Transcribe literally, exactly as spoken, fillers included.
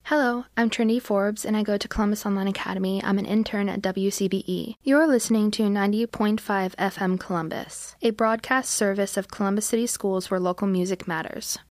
Hello, I'm Trinity Forbes, and I go to Columbus Online Academy. I'm an intern at W C B E. You're listening to ninety point five F M Columbus, a broadcast service of Columbus City Schools where local music matters.